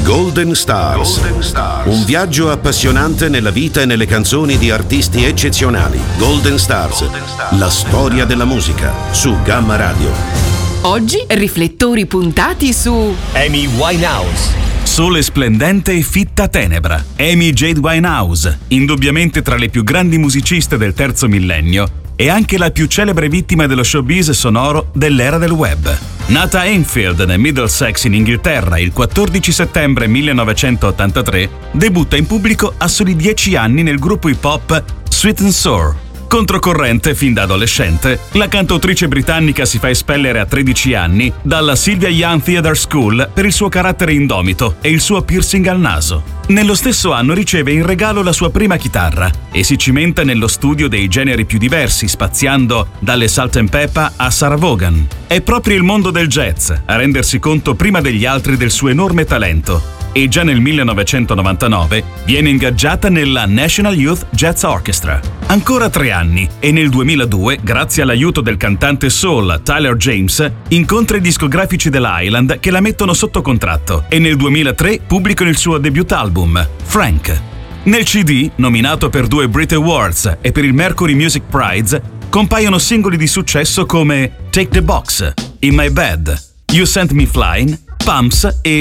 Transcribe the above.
Golden Stars. Un viaggio appassionante nella vita e nelle canzoni di artisti eccezionali. Golden Stars. La storia della musica su Gamma Radio. Oggi riflettori puntati su Amy Winehouse. Sole splendente e fitta tenebra. Amy Jade Winehouse, indubbiamente tra le più grandi musiciste del terzo millennio e anche la più celebre vittima dello showbiz sonoro dell'era del web. Nata a Enfield, nel Middlesex in Inghilterra, il 14 settembre 1983, debutta in pubblico a soli 10 anni nel gruppo hip hop Sweet and Sour. Controcorrente fin da adolescente, la cantautrice britannica si fa espellere a 13 anni dalla Sylvia Young Theatre School per il suo carattere indomito e il suo piercing al naso. Nello stesso anno riceve in regalo la sua prima chitarra e si cimenta nello studio dei generi più diversi, spaziando dalle Salt & Pepper a Sarah Vaughan. È proprio il mondo del jazz a rendersi conto prima degli altri del suo enorme talento e già nel 1999 viene ingaggiata nella National Youth Jazz Orchestra. Ancora 3 anni e nel 2002, grazie all'aiuto del cantante soul Tyler James, incontra i discografici della Island che la mettono sotto contratto e nel 2003 pubblicano il suo debut album, Frank. Nel CD, nominato per 2 Brit Awards e per il Mercury Music Prize, compaiono singoli di successo come Take the Box, In My Bed, You Sent Me Flying, Pumps e